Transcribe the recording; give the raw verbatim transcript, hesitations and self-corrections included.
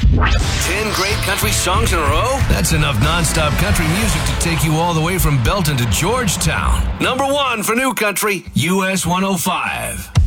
Ten great country songs in a row? That's enough nonstop country music to take you all the way from Belton to Georgetown. Number one for new country, U S one oh five.